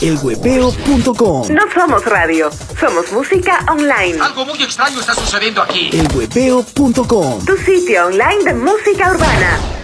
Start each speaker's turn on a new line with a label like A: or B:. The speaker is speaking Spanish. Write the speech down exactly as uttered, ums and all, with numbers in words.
A: el webeo punto com.
B: No somos radio, somos música online.
C: Algo muy extraño está sucediendo aquí.
A: el webeo punto com.
B: Tu sitio online de música urbana.